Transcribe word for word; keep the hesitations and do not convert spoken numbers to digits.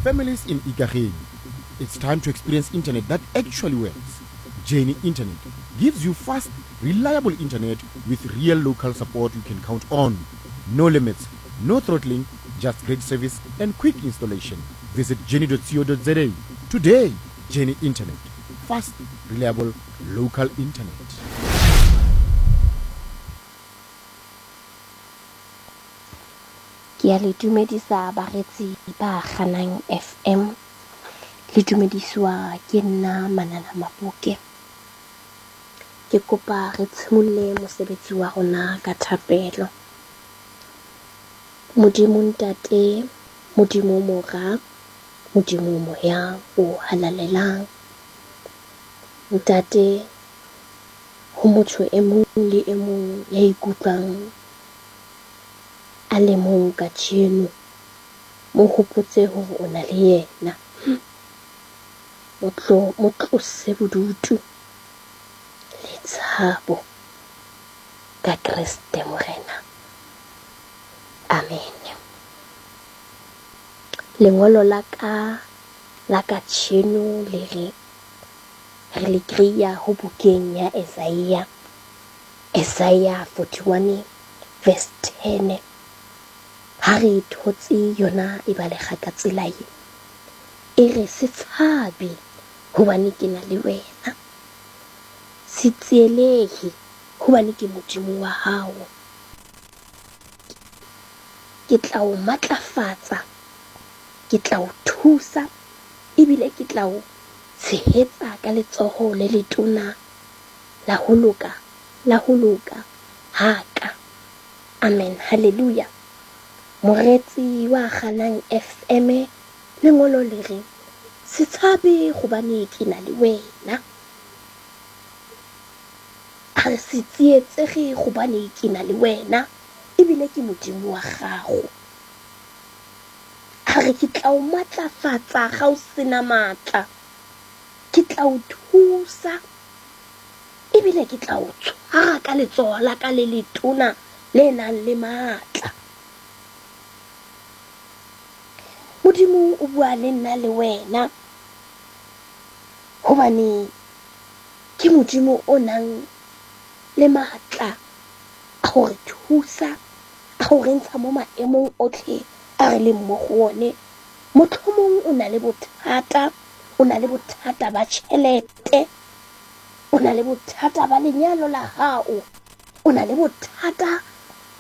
families in Ikageng, it's time to experience internet that actually works. Jenny Internet gives you fast, reliable internet with real local support you can count on. No limits, no throttling, just great service and quick installation. Visit jenny dot co dot za today. Jenny Internet, fast, reliable, local internet. Ke a le dumedisa baretsi ba Kganang F M. Le dumediswa ke nna Manana Mabuke. Ke kopa re tshimolle mosebetsi wa rona ka thapelo. Modimo ntate, Modimo mora, Modimo moya o halalelang. Ntate, ho motho e mong le e mong ya ikutlwang a le mong ka tjeno, mo hopotse hore o na le yena. Mo tlose bodutu le tshabo ka Kriste Morena. Amen. Lengolo la ka la ka tjeno le re re le kreya ho bukeng ya Isaiah. Isaiah forty-one verse ten. Ha re thotse yona e ba le ga ka tsela ye. E re se tshabe hobane ke na le wena. Se tsielehe hobane ke Modimo wa hao. Ke tla o matlafatsa, ke tla o thusa, ebile ke tla o tshehetsa ka letsoho le letona la ho loka, la ho loka haka. Amen. Hallelujah. Moretsi wa Kganang F M, lengolo le re se tshabe hobane ke na le wena. A re se tsietsege hobane ke na le wena, ebile ke Modimo wa gago. A re ke tla o matlafatsa ga o sena matla, ke tla o thusa, ebile ke tla o tshwara ka letsoho la ka le letona le nang le matla. Modimo o bua le nna le wena hobane ke Modimo o nang le matla a ho re thusa, a ho re ntsha mo maemong otlhe a re leng mo go one. Mohlomong o na le bothata, o na le bothata ba tjhelete, o na le bothata ba lenyalo la hao, o na le bothata